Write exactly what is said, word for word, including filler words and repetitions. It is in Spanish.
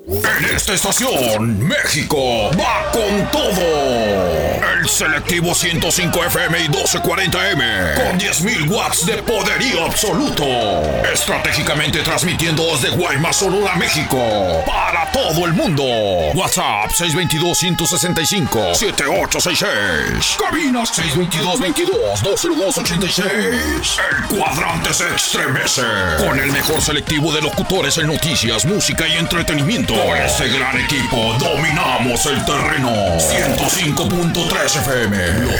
En esta estación, México va con todo. El selectivo ciento cinco F M y doce cuarenta M con diez mil watts de poderío absoluto. Estratégicamente transmitiendo desde Guaymas, Sonora, México, para todo el mundo. WhatsApp seis dos dos, uno seis cinco, siete ocho seis seis. Cabina seis dos dos, veintidós, dos cero dos, ochenta y seis. El cuadrante se estremece con el mejor selectivo de locutores en noticias, música y entretenimiento. Por este gran equipo dominamos el terreno. ciento cinco punto tres F M, lo